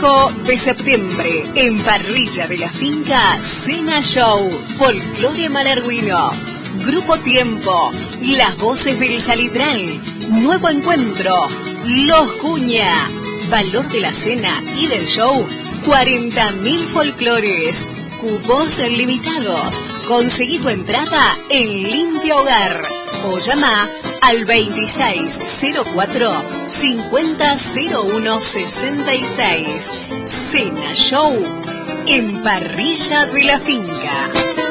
5 de septiembre, en Parrilla de la Finca, Cena Show, Folclore Malerguino, Grupo Tiempo, Las Voces del Salitral, Nuevo Encuentro, Los Cuña. Valor de la cena y del show, 40.000 folclores. Cupos limitados. Conseguí tu entrada en Limpio Hogar o llama al 2604-500166. Cena Show en Parrilla de la Finca.